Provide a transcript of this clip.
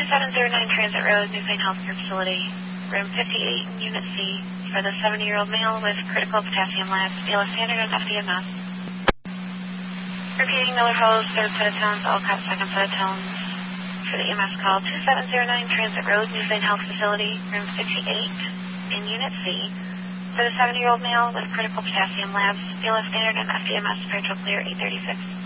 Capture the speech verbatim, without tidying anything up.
two seven zero nine Transit Road, New St. Healthcare Facility, room fifty-eight in Unit C, for the seventy-year-old male with critical potassium labs, B L S standard and F D M S. Repeating Miller Falls, third set of tones, Alcott, second set of tones. For the E M S call, two seven zero nine Transit Road, New St. Health Facility, room fifty-eight in Unit C, for the seventy-year-old male with critical potassium labs, B L S standard and F D M S, spiritual clear, eight thirty-six.